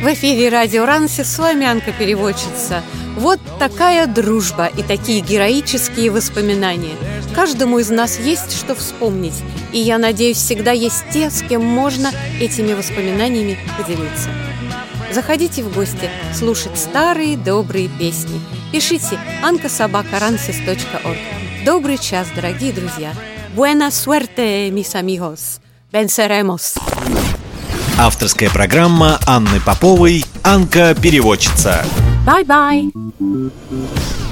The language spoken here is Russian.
В эфире радио Ранси, с вами Анка-переводчица. Вот такая дружба и такие героические воспоминания. Каждому из нас есть что вспомнить, и я надеюсь, всегда есть те, с кем можно этими воспоминаниями поделиться. Заходите в гости слушать старые добрые песни. Пишите anka@ransis.org. Добрый час, дорогие друзья. Buena suerte, mis amigos. Venceremos. Авторская программа Анны Поповой «Анка-переводчица». Bye-bye.